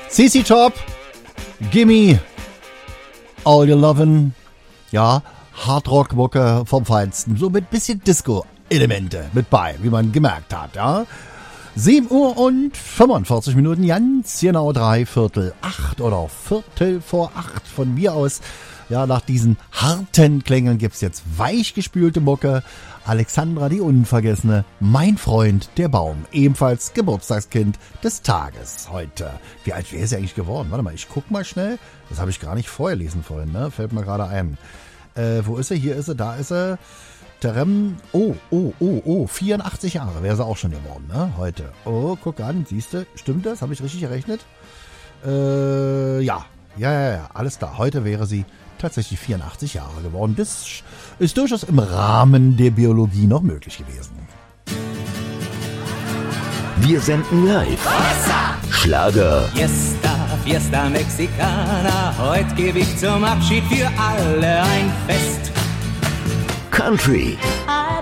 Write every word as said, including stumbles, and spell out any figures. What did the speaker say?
C C Top, Gimme, All Your Lovin', ja, Hardrock-Mucke vom Feinsten, so mit bisschen Disco-Elemente mit bei, wie man gemerkt hat, ja. sieben Uhr und fünfundvierzig Minuten, ganz genau drei Viertel acht oder Viertel vor acht von mir aus. Ja, nach diesen harten Klängen gibt's jetzt weichgespülte Mucke. Alexandra, die Unvergessene, mein Freund, der Baum, ebenfalls Geburtstagskind des Tages heute. Wie alt wäre sie eigentlich geworden? Warte mal, ich guck mal schnell. Das habe ich gar nicht vorher lesen vorhin, ne? Fällt mir gerade ein. Äh, wo ist sie? Hier ist sie, da ist sie. Terem, oh, oh, oh, oh, vierundachtzig Jahre wäre sie auch schon geworden, ne? Heute. Oh, guck an, siehst du, stimmt das? Habe ich richtig gerechnet? Äh, ja. Ja, ja, ja, alles klar. Heute wäre sie tatsächlich vierundachtzig Jahre geworden. Das ist durchaus im Rahmen der Biologie noch möglich gewesen. Wir senden live. Schlager. Fiesta, Fiesta Mexicana. Heute gebe ich zum Abschied für alle ein Fest. Country.